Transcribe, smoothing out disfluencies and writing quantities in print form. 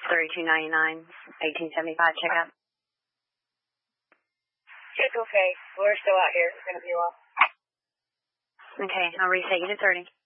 $32.99, 1875 checkout. It's okay. We're still out here. It's going to be a while. Okay, I'll reset you to 30.